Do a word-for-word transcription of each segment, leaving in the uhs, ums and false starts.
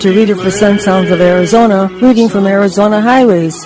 To Reader for Sun Sounds of Arizona, reading from Arizona Highways.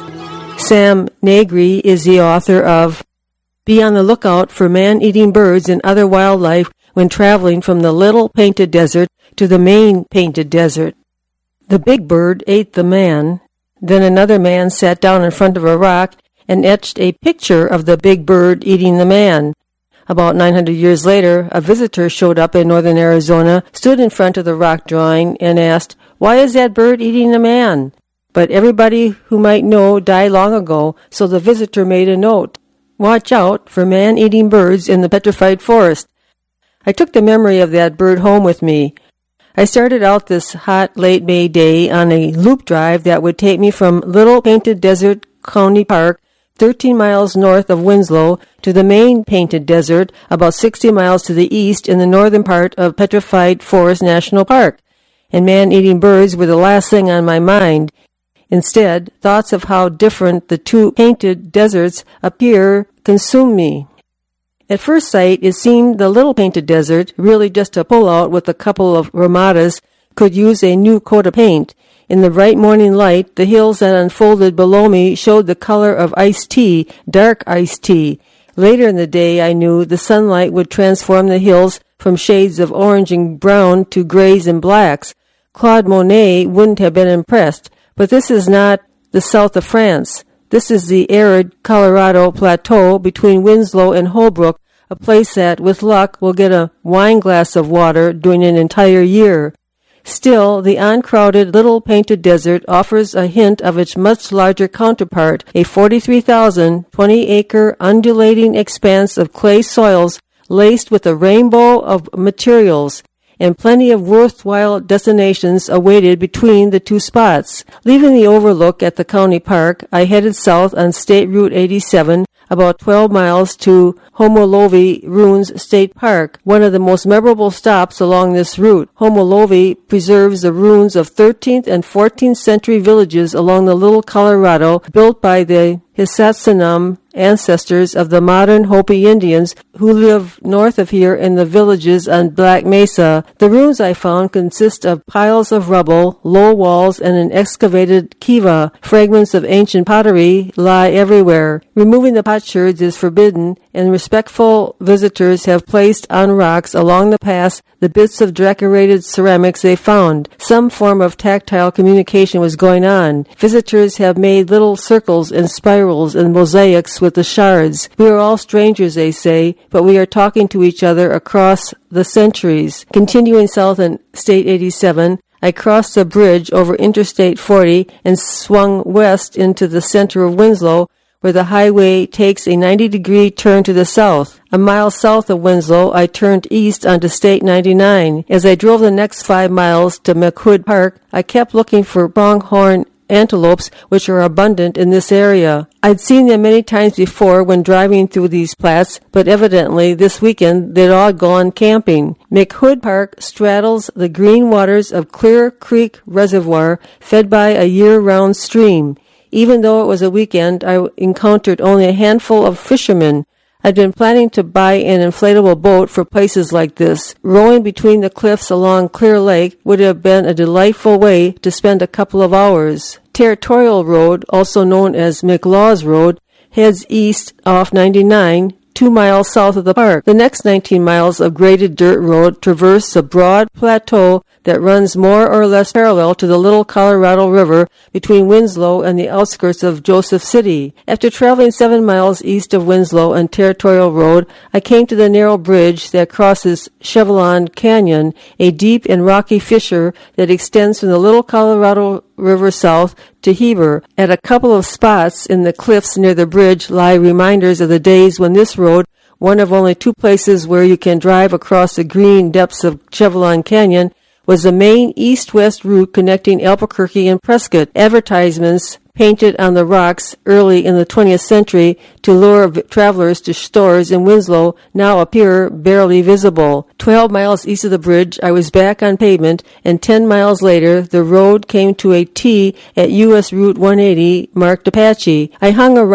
Sam Negri is the author of Be on the Lookout for Man-Eating Birds and Other Wildlife when Traveling from the Little Painted Desert to the Main Painted Desert. The big bird ate the man. Then another man sat down in front of a rock and etched a picture of the big bird eating the man. About nine hundred years later, a visitor showed up in northern Arizona, stood in front of the rock drawing, and asked, "Why is that bird eating a man?" But everybody who might know died long ago, so the visitor made a note. Watch out for man-eating birds in the petrified forest. I took the memory of that bird home with me. I started out this hot late May day on a loop drive that would take me from Little Painted Desert County Park, thirteen miles north of Winslow, to the Main Painted Desert, about sixty miles to the east in the northern part of Petrified Forest National Park. And man-eating birds were the last thing on my mind. Instead, thoughts of how different the two painted deserts appear consumed me. At first sight, it seemed the Little Painted Desert, really just a pull-out with a couple of ramadas, could use a new coat of paint. In the bright morning light, the hills that unfolded below me showed the color of iced tea, dark iced tea. Later in the day, I knew the sunlight would transform the hills from shades of orange and brown to grays and blacks. Claude Monet wouldn't have been impressed, but this is not the south of France. This is the arid Colorado Plateau between Winslow and Holbrook, a place that, with luck, will get a wine glass of water during an entire year. Still, the uncrowded Little Painted Desert offers a hint of its much larger counterpart, a forty-three thousand twenty acre undulating expanse of clay soils laced with a rainbow of materials, and plenty of worthwhile destinations awaited between the two spots. Leaving the overlook at the county park, I headed south on State Route eighty-seven, about twelve miles to Homolovi Ruins State Park, one of the most memorable stops along this route. Homolovi preserves the ruins of thirteenth and fourteenth century villages along the Little Colorado, built by the Hisatsanam ancestors of the modern Hopi Indians who live north of here in the villages on Black Mesa. The ruins I found consist of piles of rubble, low walls, and an excavated kiva. Fragments of ancient pottery lie everywhere. Removing the potsherds is forbidden, and respectful visitors have placed on rocks along the paths the bits of decorated ceramics they found. Some form of tactile communication was going on. Visitors have made little circles and spirals and mosaics with the shards. We are all strangers, they say, but we are talking to each other across the centuries. Continuing south on State eighty-seven, I crossed the bridge over Interstate forty and swung west into the center of Winslow, where the highway takes a ninety degree turn to the south. A mile south of Winslow, I turned east onto State ninety-nine. As I drove the next five miles to McHood Park, I kept looking for pronghorn antelopes, which are abundant in this area. I'd seen them many times before when driving through these plats, but evidently this weekend they'd all gone camping. McHood Park straddles the green waters of Clear Creek Reservoir, fed by a year-round stream. Even though it was a weekend, I encountered only a handful of fishermen. I'd been planning to buy an inflatable boat for places like this. Rowing between the cliffs along Clear Lake would have been a delightful way to spend a couple of hours. Territorial Road, also known as McLaws Road, heads east off ninety-nine, two miles south of the park. The next nineteen miles of graded dirt road traverse a broad plateau that runs more or less parallel to the Little Colorado River between Winslow and the outskirts of Joseph City. After traveling seven miles east of Winslow and Territorial Road, I came to the narrow bridge that crosses Chevelon Canyon, a deep and rocky fissure that extends from the Little Colorado River south to Heber. At a couple of spots in the cliffs near the bridge lie reminders of the days when this road, one of only two places where you can drive across the green depths of Chevelon Canyon, was the main east-west route connecting Albuquerque and Prescott. Advertisements painted on the rocks early in the twentieth century to lure travelers to stores in Winslow now appear barely visible. Twelve miles east of the bridge, I was back on pavement, and ten miles later, the road came to a T at U S Route one eighty, marked Apache. I hung a right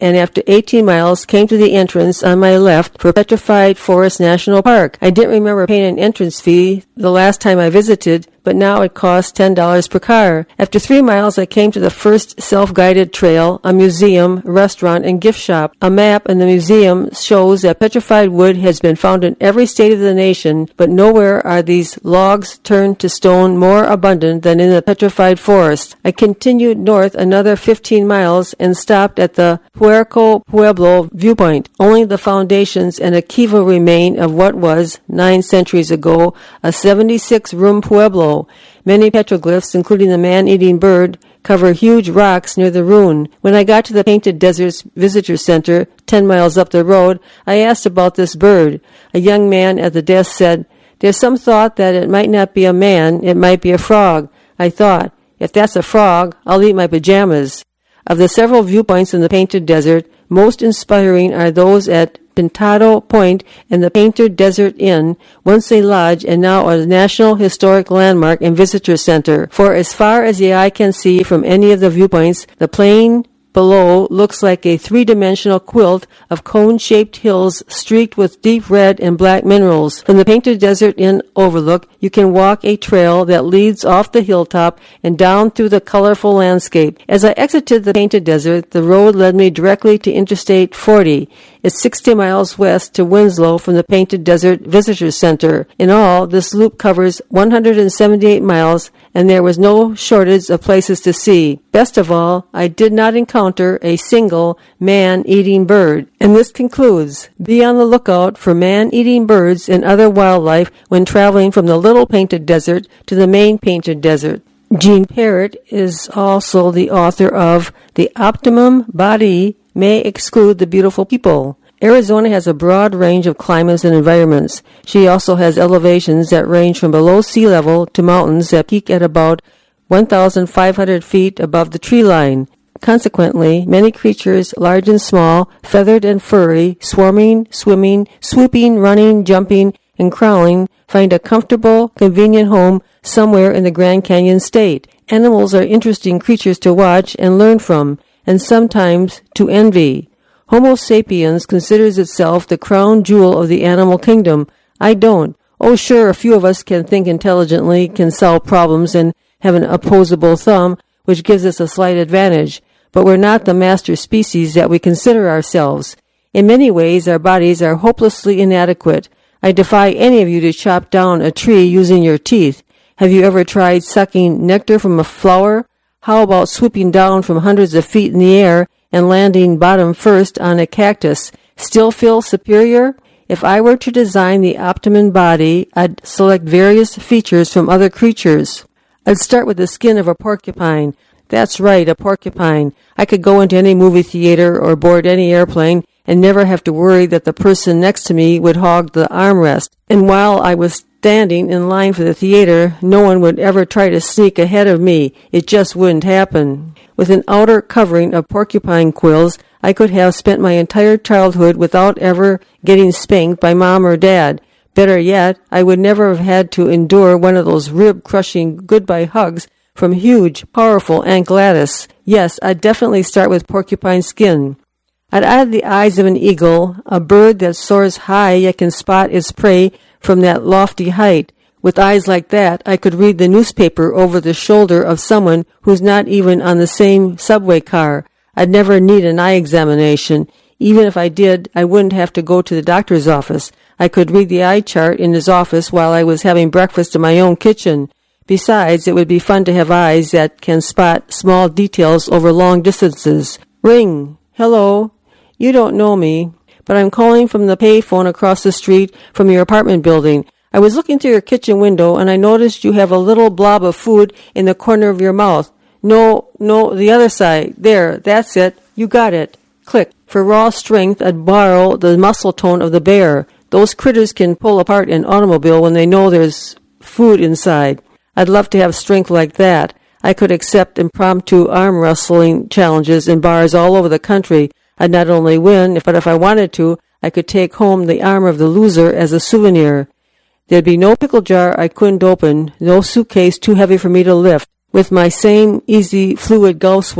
and after eighteen miles came to the entrance on my left for Petrified Forest National Park. I didn't remember paying an entrance fee the last time I visited, but now it costs ten dollars per car. After three miles, I came to the first self-guided trail, a museum, restaurant, and gift shop. A map in the museum shows that petrified wood has been found in every state of the nation, but nowhere are these logs turned to stone more abundant than in the petrified forest. I continued north another fifteen miles and stopped at the Puerco Pueblo viewpoint. Only the foundations and a kiva remain of what was, nine centuries ago, a seventy-six room pueblo. Many petroglyphs, including the man-eating bird, cover huge rocks near the ruin. When I got to the Painted Deserts Visitor Center, ten miles up the road, I asked about this bird. A young man at the desk said, "There's some thought that it might not be a man, it might be a frog." I thought, if that's a frog, I'll eat my pajamas. Of the several viewpoints in the Painted Desert, most inspiring are those at Pintado Point and the Painted Desert Inn, once a lodge and now a National Historic Landmark and Visitor Center. For as far as the eye can see from any of the viewpoints, the plain below looks like a three-dimensional quilt of cone-shaped hills streaked with deep red and black minerals. From the Painted Desert Inn overlook, you can walk a trail that leads off the hilltop and down through the colorful landscape. As I exited the Painted Desert, the road led me directly to Interstate forty. It's sixty miles west to Winslow from the Painted Desert Visitor Center. In all, this loop covers one hundred seventy-eight miles, and there was no shortage of places to see. Best of all, I did not encounter a single man-eating bird. And this concludes, be on the lookout for man-eating birds and other wildlife when traveling from the Little Painted Desert to the main Painted Desert. Jean Parrott is also the author of The Optimum Body May Exclude the Beautiful People. Arizona has a broad range of climates and environments. She also has elevations that range from below sea level to mountains that peak at about one thousand five hundred feet above the tree line. Consequently, many creatures, large and small, feathered and furry, swarming, swimming, swooping, running, jumping, and crawling, find a comfortable, convenient home somewhere in the Grand Canyon state. Animals are interesting creatures to watch and learn from, and sometimes to envy. Homo sapiens considers itself the crown jewel of the animal kingdom. I don't. Oh, sure, a few of us can think intelligently, can solve problems, and have an opposable thumb, which gives us a slight advantage. But we're not the master species that we consider ourselves. In many ways, our bodies are hopelessly inadequate. I defy any of you to chop down a tree using your teeth. Have you ever tried sucking nectar from a flower? How about swooping down from hundreds of feet in the air and landing bottom first on a cactus? Still feel superior? If I were to design the optimum body, I'd select various features from other creatures. I'd start with the skin of a porcupine. That's right, a porcupine. I could go into any movie theater or board any airplane and never have to worry that the person next to me would hog the armrest. And while I was standing in line for the theater, no one would ever try to sneak ahead of me. It just wouldn't happen. With an outer covering of porcupine quills, I could have spent my entire childhood without ever getting spanked by mom or dad. Better yet, I would never have had to endure one of those rib-crushing goodbye hugs from huge, powerful Aunt Gladys. Yes, I'd definitely start with porcupine skin. I'd add the eyes of an eagle, a bird that soars high yet can spot its prey from that lofty height. With eyes like that, I could read the newspaper over the shoulder of someone who's not even on the same subway car. I'd never need an eye examination. Even if I did, I wouldn't have to go to the doctor's office. I could read the eye chart in his office while I was having breakfast in my own kitchen. Besides, it would be fun to have eyes that can spot small details over long distances. Ring. Hello. You don't know me, but I'm calling from the payphone across the street from your apartment building. I was looking through your kitchen window, and I noticed you have a little blob of food in the corner of your mouth. No, no, the other side. There, that's it. You got it. Click. For raw strength, I'd borrow the muscle tone of the bear. Those critters can pull apart an automobile when they know there's food inside. I'd love to have strength like that. I could accept impromptu arm wrestling challenges in bars all over the country. I'd not only win, but if I wanted to, I could take home the arm of the loser as a souvenir. There'd be no pickle jar I couldn't open, no suitcase too heavy for me to lift. With my same easy fluid golf swing,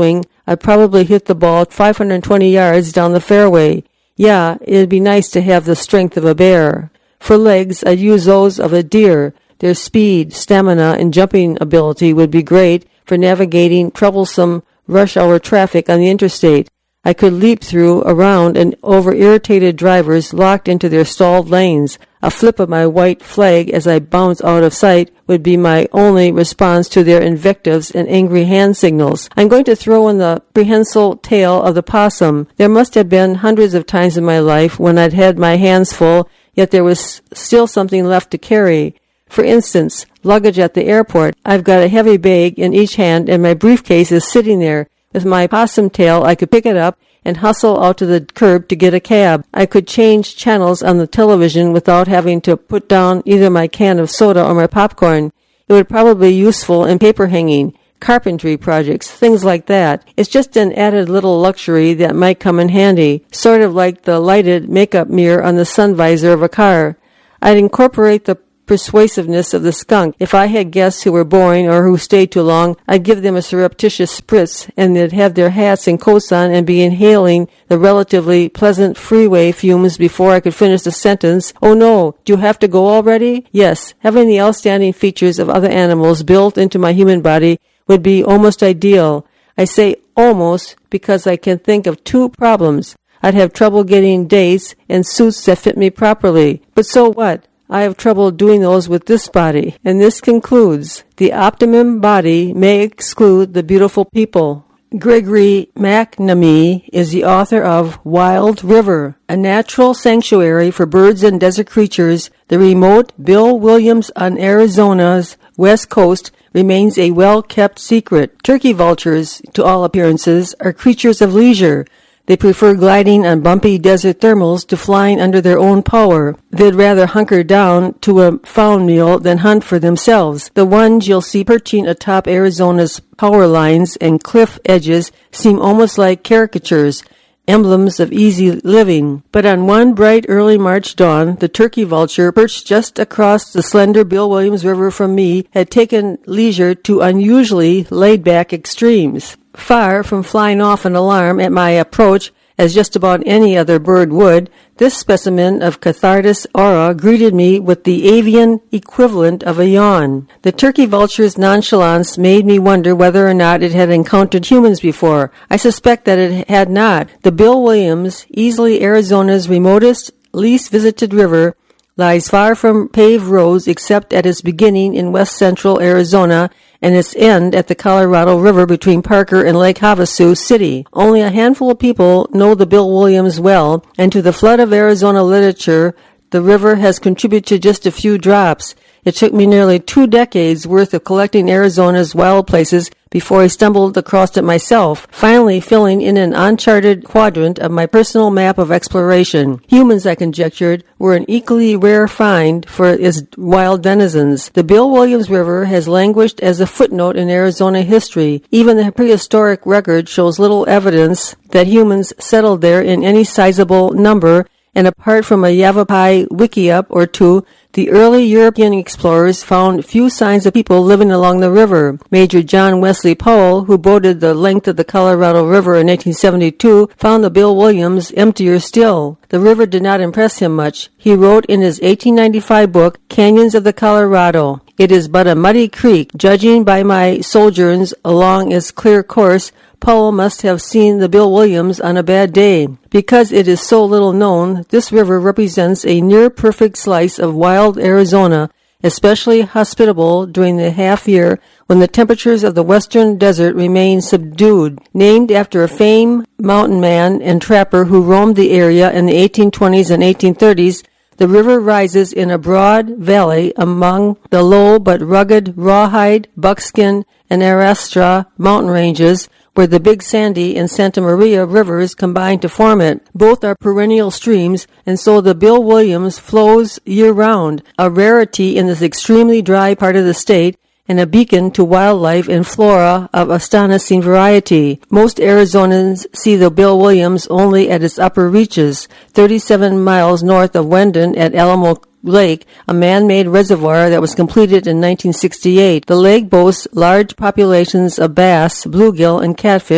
I'd probably hit the ball five hundred twenty yards down the fairway. Yeah, it'd be nice to have the strength of a bear. For legs, I'd use those of a deer. Their speed, stamina, and jumping ability would be great for navigating troublesome rush-hour traffic on the interstate. I could leap through, around, and over irritated drivers locked into their stalled lanes. A flip of my white flag as I bounce out of sight would be my only response to their invectives and angry hand signals. I'm going to throw in the prehensile tail of the possum. There must have been hundreds of times in my life when I'd had my hands full, yet there was still something left to carry. For instance, luggage at the airport. I've got a heavy bag in each hand, and my briefcase is sitting there. With my possum tail, I could pick it up and hustle out to the curb to get a cab. I could change channels on the television without having to put down either my can of soda or my popcorn. It would probably be useful in paper hanging, carpentry projects, things like that. It's just an added little luxury that might come in handy, sort of like the lighted makeup mirror on the sun visor of a car. I'd incorporate the persuasiveness of the skunk. If I had guests who were boring or who stayed too long, I'd give them a surreptitious spritz, and they'd have their hats and coats on and be inhaling the relatively pleasant freeway fumes before I could finish the sentence. Oh no, do you have to go already? Yes, having the outstanding features of other animals built into my human body would be almost ideal. I say almost because I can think of two problems. I'd have trouble getting dates and suits that fit me properly. But so what? I have trouble doing those with this body. And this concludes, the optimum body may exclude the beautiful people. Gregory McNamee is the author of Wild River, a natural sanctuary for birds and desert creatures. The remote Bill Williams on Arizona's west coast remains a well-kept secret. Turkey vultures, to all appearances, are creatures of leisure. They prefer gliding on bumpy desert thermals to flying under their own power. They'd rather hunker down to a found meal than hunt for themselves. The ones you'll see perching atop Arizona's power lines and cliff edges seem almost like caricatures, emblems of easy living. But on one bright early March dawn, the turkey vulture, perched just across the slender Bill Williams River from me, had taken leisure to unusually laid-back extremes. Far from flying off in alarm at my approach, as just about any other bird would, this specimen of Cathartus aura greeted me with the avian equivalent of a yawn. The turkey vulture's nonchalance made me wonder whether or not it had encountered humans before. I suspect that it had not. The Bill Williams, easily Arizona's remotest, least visited river, lies far from paved roads except at its beginning in west-central Arizona and its end at the Colorado River between Parker and Lake Havasu City. Only a handful of people know the Bill Williams well, and to the flood of Arizona literature, the river has contributed just a few drops. It took me nearly two decades worth of collecting Arizona's wild places before I stumbled across it myself, finally filling in an uncharted quadrant of my personal map of exploration. Humans, I conjectured, were an equally rare find for its wild denizens. The Bill Williams River has languished as a footnote in Arizona history. Even the prehistoric record shows little evidence that humans settled there in any sizable number, and apart from a Yavapai wickiup or two, the early European explorers found few signs of people living along the river. Major John Wesley Powell, who boated the length of the Colorado River in eighteen seventy-two, found the Bill Williams emptier still. The river did not impress him much. He wrote in his eighteen ninety-five book, Canyons of the Colorado, "It is but a muddy creek. Judging by my sojourns along its clear course, Powell must have seen the Bill Williams on a bad day. Because it is so little known, this river represents a near-perfect slice of wild Arizona, especially hospitable during the half-year when the temperatures of the western desert remain subdued. Named after a famed mountain man and trapper who roamed the area in the eighteen twenties and eighteen thirties, the river rises in a broad valley among the low but rugged Rawhide, Buckskin, and Arastra mountain ranges, where the Big Sandy and Santa Maria rivers combine to form it. Both are perennial streams, and so the Bill Williams flows year-round, a rarity in this extremely dry part of the state, and a beacon to wildlife and flora of astonishing variety. Most Arizonans see the Bill Williams only at its upper reaches, thirty-seven miles north of Wendon at Alamo Lake, a man-made reservoir that was completed in nineteen sixty-eight. The lake boasts large populations of bass, bluegill, and catfish,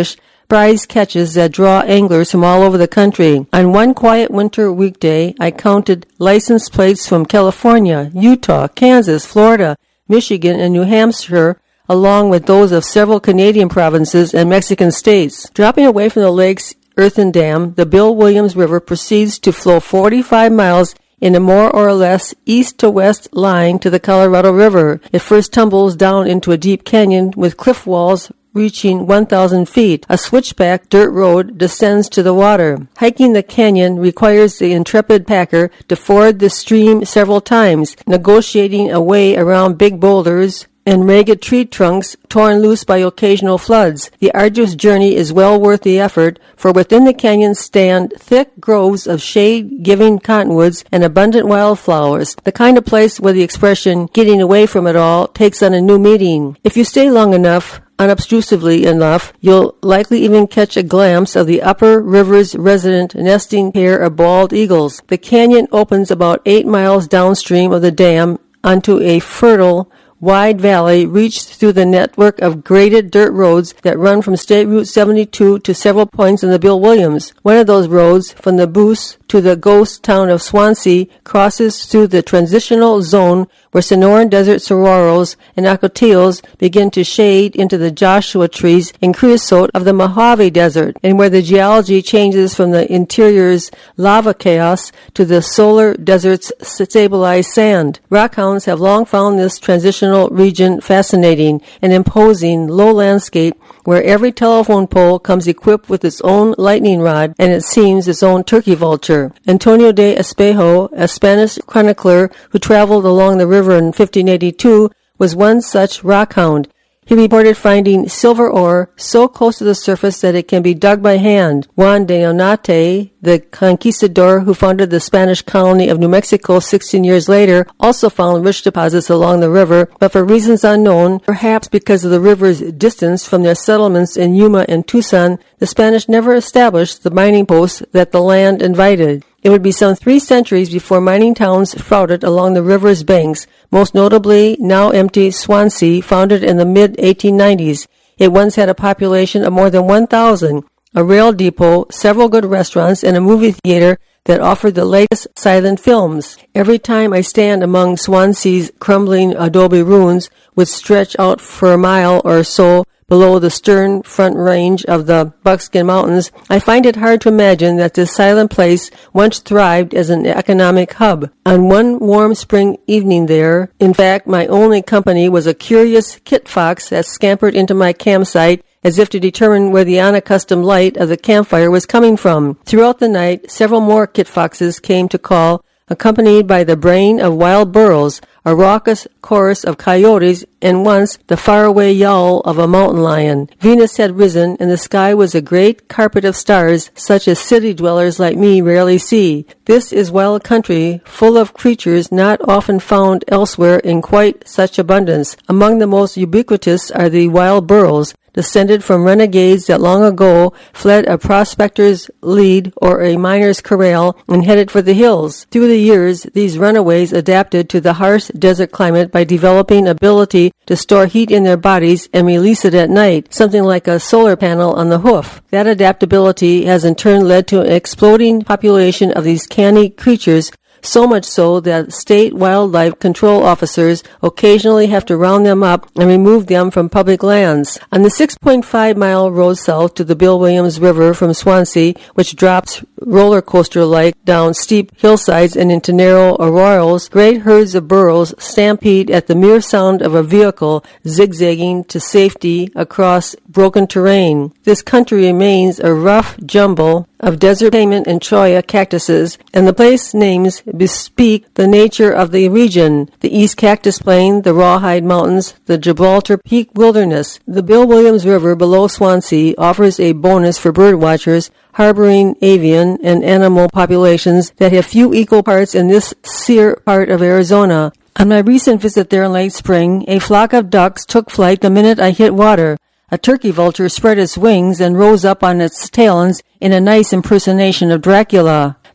prize catches that draw anglers from all over the country. On one quiet winter weekday, I counted license plates from California, Utah, Kansas, Florida, Michigan, and New Hampshire, along with those of several Canadian provinces and Mexican states. Dropping away from the lake's earthen dam, the Bill Williams River proceeds to flow forty-five miles in a more or less east-to-west line to the Colorado River. It first tumbles down into a deep canyon with cliff walls reaching one thousand feet. A switchback dirt road descends to the water. Hiking the canyon requires the intrepid packer to ford the stream several times, negotiating a way around big boulders and ragged tree trunks torn loose by occasional floods. The arduous journey is well worth the effort, for within the canyon stand thick groves of shade-giving cottonwoods and abundant wildflowers, the kind of place where the expression, getting away from it all, takes on a new meaning. If you stay long enough, unobtrusively enough, you'll likely even catch a glimpse of the upper river's resident nesting pair of bald eagles. The canyon opens about eight miles downstream of the dam onto a fertile, wide valley reached through the network of graded dirt roads that run from State Route seventy-two to several points in the Bill Williams. One of those roads, from the Boose to the ghost town of Swansea, crosses through the transitional zone where Sonoran desert saguaros and ocotillos begin to shade into the Joshua trees and creosote of the Mojave Desert, and where the geology changes from the interior's lava chaos to the solar desert's stabilized sand. Rockhounds have long found this transitional region fascinating, an imposing low landscape where every telephone pole comes equipped with its own lightning rod and, it seems, its own turkey vulture. Antonio de Espejo, a Spanish chronicler who traveled along the river in fifteen eighty-two, was one such rockhound. He reported finding silver ore so close to the surface that it can be dug by hand. Juan de Onate, the conquistador who founded the Spanish colony of New Mexico sixteen years later, also found rich deposits along the river, but for reasons unknown, perhaps because of the river's distance from their settlements in Yuma and Tucson, the Spanish never established the mining posts that the land invited. It would be some three centuries before mining towns sprouted along the river's banks, most notably now empty Swansea, founded in the mid eighteen nineties. It once had a population of more than one thousand, a rail depot, several good restaurants, and a movie theater that offered the latest silent films. Every time I stand among Swansea's crumbling adobe ruins, which stretch out for a mile or so below the stern front range of the Buckskin Mountains, I find it hard to imagine that this silent place once thrived as an economic hub. On one warm spring evening there, in fact, my only company was a curious kit fox that scampered into my campsite as if to determine where the unaccustomed light of the campfire was coming from. Throughout the night, several more kit foxes came to call, accompanied by the braying of wild burros, a raucous chorus of coyotes, and once the faraway yowl of a mountain lion. Venus had risen, and the sky was a great carpet of stars, such as city dwellers like me rarely see. This is wild country, full of creatures not often found elsewhere in quite such abundance. Among the most ubiquitous are the wild burros, descended from renegades that long ago fled a prospector's lead or a miner's corral and headed for the hills. Through the years, these runaways adapted to the harsh desert climate by developing ability to store heat in their bodies and release it at night, something like a solar panel on the hoof. That adaptability has in turn led to an exploding population of these canny creatures, so much so that state wildlife control officers occasionally have to round them up and remove them from public lands. On the six point five mile road south to the Bill Williams River from Swansea, which drops roller coaster-like down steep hillsides and into narrow arroyos, great herds of burros stampede at the mere sound of a vehicle zigzagging to safety across broken terrain. This country remains a rough jumble of desert payment and cholla cactuses, and the place names bespeak the nature of the region: the East Cactus Plain, the Rawhide Mountains, the Gibraltar Peak Wilderness. The Bill Williams River below Swansea offers a bonus for bird watchers, harboring avian and animal populations that have few equal parts in this sere part of Arizona. On my recent visit there in late spring, a flock of ducks took flight the minute I hit water. A turkey vulture spread its wings and rose up on its talons in a nice impersonation of Dracula.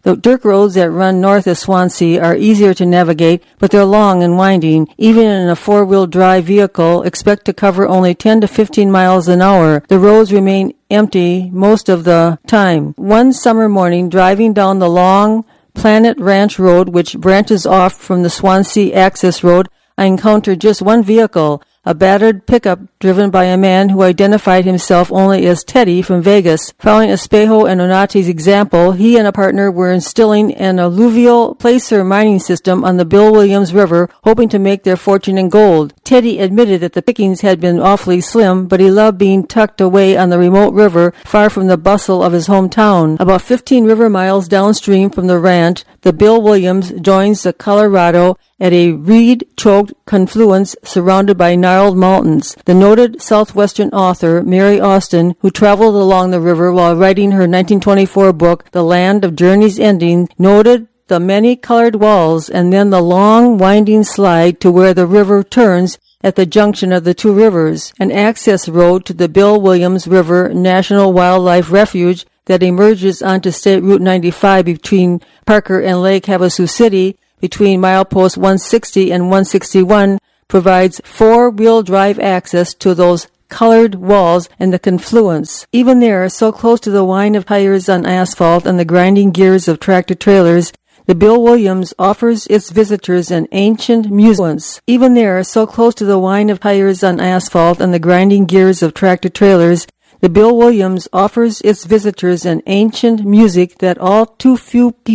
The dirt roads that run north of Swansea are easier to navigate, but they're long and winding. Even in a four-wheel drive vehicle, expect to cover only ten to fifteen miles an hour. The roads remain empty most of the time. One summer morning, driving down the long Planet Ranch Road, which branches off from the Swansea Access Road, I encountered just one vehicle, a battered pickup driven by a man who identified himself only as Teddy from Vegas. Following Espejo and Onati's example, he and a partner were installing an alluvial placer mining system on the Bill Williams River, hoping to make their fortune in gold. Teddy admitted that the pickings had been awfully slim, but he loved being tucked away on the remote river, far from the bustle of his hometown. About fifteen river miles downstream from the ranch, the Bill Williams joins the Colorado at a reed-choked confluence surrounded by gnarled mountains. The noted Southwestern author, Mary Austin, who traveled along the river while writing her nineteen twenty-four book, The Land of Journey's Ending, noted the many-colored walls and then the long, winding slide to where the river turns at the junction of the two rivers, an access road to the Bill Williams River National Wildlife Refuge that emerges onto State Route ninety-five between Parker and Lake Havasu City, between mileposts one sixty and one sixty-one, provides four-wheel drive access to those colored walls and the confluence. Even there, so close to the whine of tires on asphalt and the grinding gears of tractor-trailers, the Bill Williams offers its visitors an ancient musicance. Even there, so close to the whine of tires on asphalt and the grinding gears of tractor-trailers, the Bill Williams offers its visitors an ancient music that all too few people